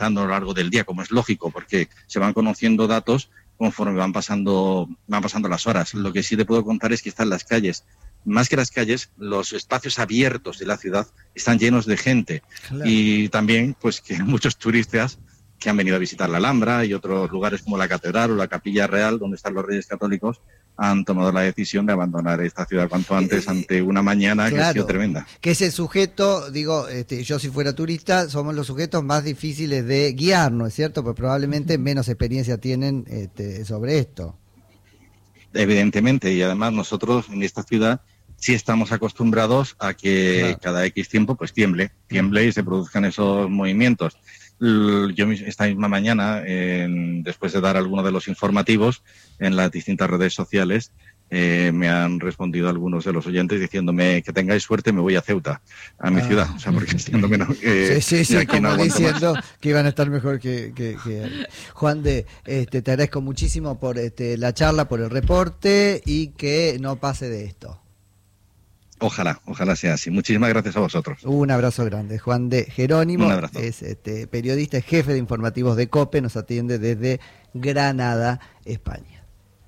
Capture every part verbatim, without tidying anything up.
a lo largo del día, como es lógico, porque se van conociendo datos conforme van pasando, van pasando las horas. Lo que sí te puedo contar es que están las calles. Más que las calles, los espacios abiertos de la ciudad están llenos de gente. Claro. Y también, pues, que muchos turistas que han venido a visitar la Alhambra y otros lugares como la Catedral o la Capilla Real, donde están los Reyes Católicos, han tomado la decisión de abandonar esta ciudad cuanto antes ante una mañana claro, que ha sido tremenda. Que es el sujeto, digo, este, yo si fuera turista, somos los sujetos más difíciles de guiar, ¿no es cierto? Pues probablemente menos experiencia tienen este, sobre esto. Evidentemente, y además nosotros en esta ciudad sí estamos acostumbrados a que claro. cada X tiempo pues tiemble, tiemble y se produzcan esos movimientos. Yo esta misma mañana, eh, después de dar algunos de los informativos en las distintas redes sociales, eh, me han respondido algunos de los oyentes diciéndome que tengáis suerte, me voy a Ceuta, a mi ah. ciudad, o sea, porque siendo menos que sí, sí, sí, como no diciendo más. Que iban a estar mejor que, que, que... Juan de, este, te agradezco muchísimo por este, la charla, por el reporte y que no pase de esto. Ojalá, ojalá sea así. Muchísimas gracias a vosotros. Un abrazo grande. Juan de Jerónimo Un abrazo. es este, periodista, jefe de informativos de COPE, nos atiende desde Granada, España.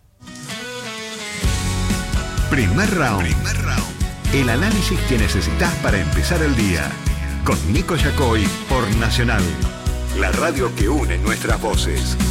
Primer round. Primer round. El análisis que necesitas para empezar el día. Con Nico Yacoy por Nacional, la radio que une nuestras voces.